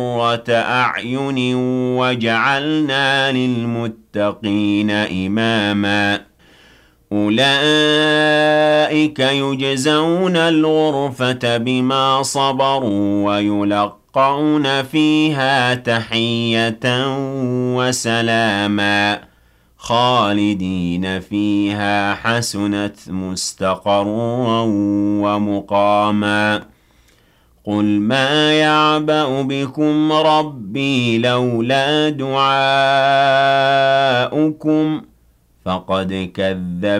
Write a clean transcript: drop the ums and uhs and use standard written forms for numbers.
قرة أعين وجعلنا للمتقين إماما أولئك يجزون الغرفة بما صبروا ويلقون فيها تحية وسلاما خالدين فيها حسنت مستقرا ومقاما قل ما يعبأ بكم ربي لولا دعاؤكم فقد كذب